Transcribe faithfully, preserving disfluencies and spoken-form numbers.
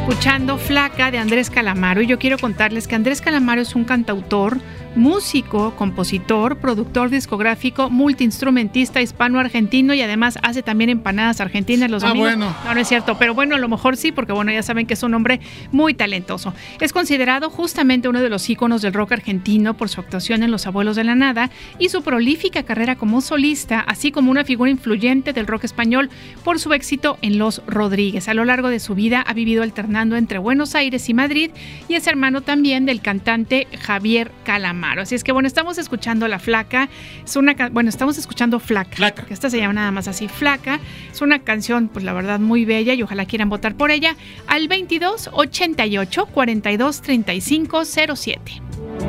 escuchando Flaca de Andrés Calamaro, y yo quiero contarles que Andrés Calamaro es un cantautor, músico, compositor, productor discográfico, multiinstrumentista hispano-argentino, y además hace también empanadas argentinas los domingos. Ah, bueno. No, no es cierto, pero bueno, a lo mejor sí, porque bueno, ya saben que es un hombre muy talentoso. Es considerado justamente uno de los íconos del rock argentino por su actuación en Los Abuelos de la Nada y su prolífica carrera como solista, así como una figura influyente del rock español por su éxito en Los Rodríguez. A lo largo de su vida ha vivido alternando entre Buenos Aires y Madrid, y es hermano también del cantante Javier Calamaro. Así es que bueno, estamos escuchando La Flaca. Es una bueno, estamos escuchando Flaca, Flaca. Porque esta se llama nada más así, Flaca. Es una canción, pues la verdad, muy bella, y ojalá quieran votar por ella al veintidós ochenta y ocho cuarenta y dos treinta y cinco cero siete.